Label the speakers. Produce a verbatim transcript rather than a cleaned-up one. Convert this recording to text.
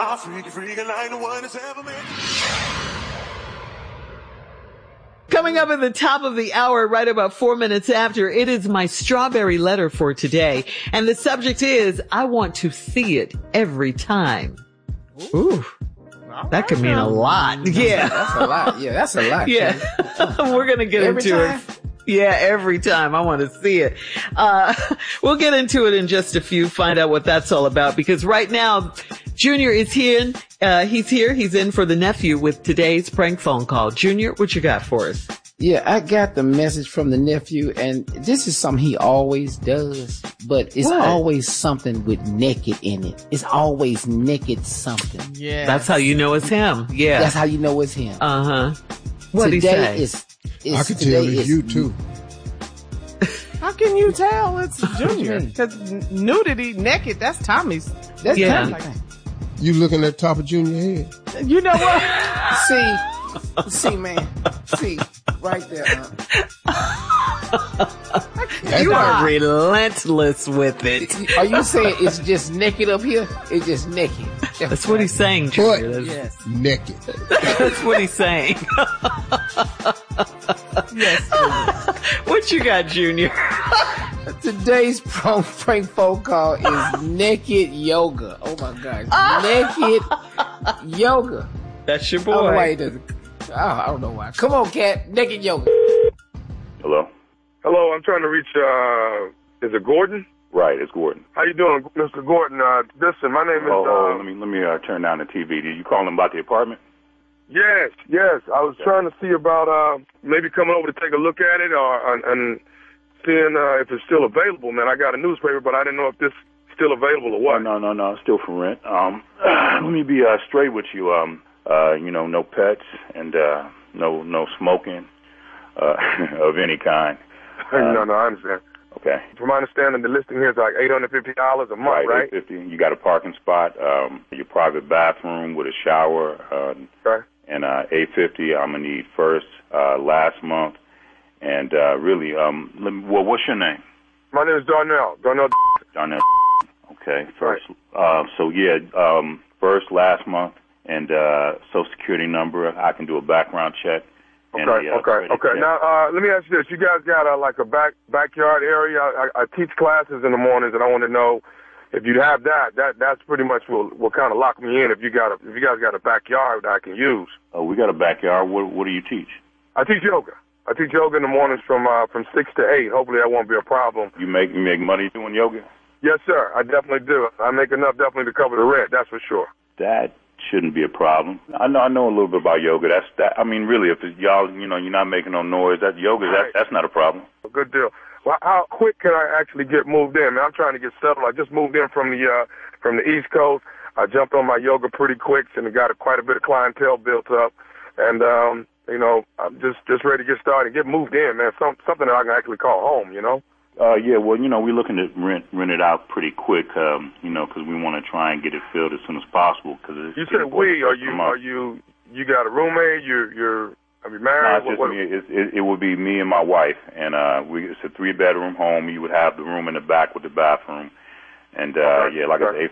Speaker 1: I'm freaky, freaky, like no one has ever been.
Speaker 2: Coming up at the top of the hour, right about four minutes after, it is my strawberry letter for today. And the subject is, I want to see it every time. Ooh. That could mean a lot. Yeah.
Speaker 3: That's a lot. Yeah, that's a lot.
Speaker 2: Yeah. We're going to get
Speaker 3: Every
Speaker 2: into
Speaker 3: time?
Speaker 2: it. Yeah, every time. I want to see it. Uh, we'll get into it in just a few, find out what that's all about, because right now, Junior is here. Uh, he's here. He's in for the nephew with today's prank phone call. Junior, what you got for us?
Speaker 3: Yeah, I got the message from the nephew, and this is something he always does, but it's
Speaker 2: What?
Speaker 3: always something with naked in it. It's always naked something.
Speaker 4: Yeah.
Speaker 2: That's how you know it's him. Yeah.
Speaker 3: That's how you know it's him.
Speaker 2: Uh-huh. What'd he say?
Speaker 3: Today is, is
Speaker 5: I can
Speaker 3: today
Speaker 5: tell it's
Speaker 3: is-
Speaker 5: you too.
Speaker 4: How can you tell it's Junior?
Speaker 3: mean?
Speaker 4: Because nudity, naked, that's Tommy's.
Speaker 3: That's
Speaker 2: Yeah.
Speaker 3: Tommy's thing.
Speaker 5: You looking at the top of Junior head?
Speaker 4: You know what?
Speaker 3: See, see, man, see, right there. Uh,
Speaker 2: You are relentless with it.
Speaker 3: are you saying it's just naked up here? It's just naked.
Speaker 2: That's what he's saying, Junior.
Speaker 5: What?
Speaker 2: That's,
Speaker 3: Yes.
Speaker 5: Naked.
Speaker 2: that's what he's saying.
Speaker 4: Yes.
Speaker 2: What you got, Junior?
Speaker 3: Today's prank prank phone call is naked yoga. Oh my gosh, naked yoga.
Speaker 2: That's your
Speaker 3: I don't know why he
Speaker 2: boy.
Speaker 3: doesn't. Oh, I don't know why. Come on, cat. Naked yoga.
Speaker 6: Hello?
Speaker 7: Hello, I'm trying to reach, uh, is it Gordon?
Speaker 6: Right, it's Gordon.
Speaker 7: How you doing, Mister Gordon? Uh, listen, my name is,
Speaker 6: Oh,
Speaker 7: uh,
Speaker 6: oh, let me let me uh, turn down the T V. Did you call him about the apartment?
Speaker 7: yes, yes. I was trying to see about, uh, maybe coming over to take a look at it or, and, and seeing, uh, if it's still available, man. I got a newspaper, but I didn't know if this is still available or
Speaker 6: Oh,
Speaker 7: what.
Speaker 6: no, no, no, it's still for rent. Um, let me be uh, straight with you. Um, uh, you know, no pets and uh, no no smoking uh, of any kind.
Speaker 7: no, no, I understand.
Speaker 6: Okay.
Speaker 7: From my understanding, the listing here is like eight hundred fifty dollars a month, right?
Speaker 6: eight fifty. You got a parking spot, um, your private bathroom with a shower, uh,
Speaker 7: Okay.
Speaker 6: and uh, eight fifty. I'm gonna need first, uh, last month, and uh, really, um, let me, well, what's your name?
Speaker 7: My name is Darnell. Darnell.
Speaker 6: Darnell. Okay, first. Uh, so yeah, um, first, last month, and uh, social security number. I can do a background check. and
Speaker 7: Okay,
Speaker 6: the, uh,
Speaker 7: okay,
Speaker 6: credit
Speaker 7: okay.
Speaker 6: check.
Speaker 7: Now, uh, let me ask you this. You guys got a, like a back backyard area? I, I teach classes in the mornings, and I want to know if you have that. That that's pretty much what will kind of lock me in. If you got a, if you guys got a backyard that I can use.
Speaker 6: Oh, we got a backyard. What, what do you teach?
Speaker 7: I teach yoga. I teach yoga in the mornings from uh, from six to eight. Hopefully, that won't be a problem.
Speaker 6: You make you make money doing yoga?
Speaker 7: Yes, sir. I definitely do. I make enough definitely to cover the rent. That's for sure.
Speaker 6: That shouldn't be a problem. I know I know a little bit about yoga. That's that. I mean, really, if it's y'all, you know, you're not making no noise, that yoga, that,
Speaker 7: Right.
Speaker 6: that's not a problem.
Speaker 7: Good deal. Well, how quick can I actually get moved in? Man, I'm trying to get settled. I just moved in from the uh, from the East Coast. I jumped on my yoga pretty quick and got a, quite a bit of clientele built up. And um, you know, I'm just just ready to get started, get moved in, man. Some something that I can actually call home. You know.
Speaker 6: Uh, yeah, well, you know, we're looking to rent rent it out pretty quick, um, you know, because we want to try and get it filled as soon as possible. Cause it's
Speaker 7: You said we. Are you are you you got a roommate? You're you're are you
Speaker 6: No,
Speaker 7: married?
Speaker 6: it's just
Speaker 7: What-
Speaker 6: me. It's, it, it would be me and my wife, and uh, we it's a three bedroom home. You would have the room in the back with the bathroom, and uh,
Speaker 7: Okay,
Speaker 6: yeah, like
Speaker 7: okay.
Speaker 6: I said,